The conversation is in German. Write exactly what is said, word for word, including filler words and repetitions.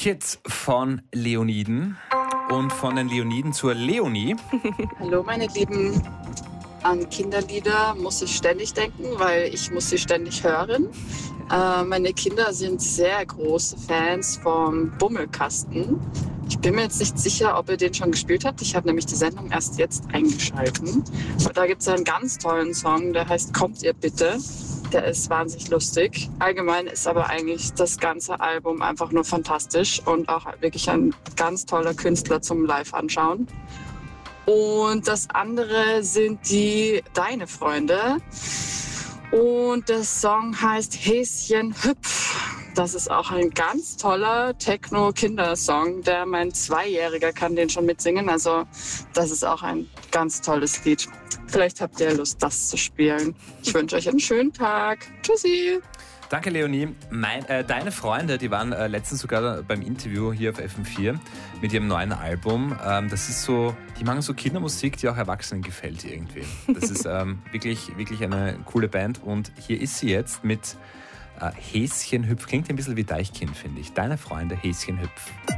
Kids von Leoniden und von den Leoniden zur Leonie. Hallo meine Lieben, an Kinderlieder muss ich ständig denken, weil ich muss sie ständig hören. Äh, meine Kinder sind sehr große Fans vom Bummelkasten. Ich bin mir jetzt nicht sicher, ob ihr den schon gespielt habt. Ich habe nämlich die Sendung erst jetzt eingeschalten. Aber da gibt es einen ganz tollen Song, der heißt Kommt ihr bitte. Der ist wahnsinnig lustig. Allgemein ist aber eigentlich das ganze Album einfach nur fantastisch und auch wirklich ein ganz toller Künstler zum Live-Anschauen. Und das andere sind die Deine Freunde. Und der Song heißt Häschen hüpf. Das ist auch ein ganz toller Techno-Kindersong. Der mein Zweijähriger kann den schon mitsingen. Also das ist auch ein ganz tolles Lied. Vielleicht habt ihr Lust, das zu spielen. Ich wünsche euch einen schönen Tag. Tschüssi. Danke, Leonie. Mein, äh, deine Freunde, die waren äh, letztens sogar beim Interview hier auf F M vier mit ihrem neuen Album. Ähm, das ist so, die machen so Kindermusik, die auch Erwachsenen gefällt irgendwie. Das ist ähm, wirklich, wirklich eine coole Band. Und hier ist sie jetzt mit äh, Häschen hüpf. Klingt ein bisschen wie Deichkind, finde ich. Deine Freunde, Häschen hüpf.